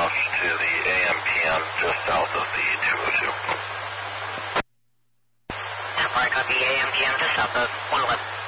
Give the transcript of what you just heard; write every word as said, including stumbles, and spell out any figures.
approach to the A M P M just south of the two oh two. Empire, copy A M P M just south of one eleven.